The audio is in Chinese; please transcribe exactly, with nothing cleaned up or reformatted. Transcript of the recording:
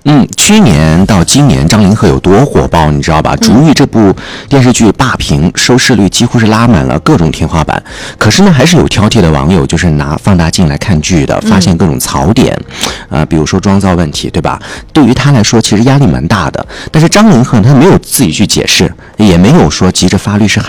嗯，去年到今年张凌赫有多火爆，你知道吧？《逐玉》这部电视剧霸屏，收视率几乎是拉满了各种天花板。可是呢，还是有挑剔的网友，就是拿放大镜来看剧的，发现各种槽点，嗯、呃，比如说妆造问题，对吧？对于他来说，其实压力蛮大的。但是张凌赫他没有自己去解释，也没有说急着发律师函。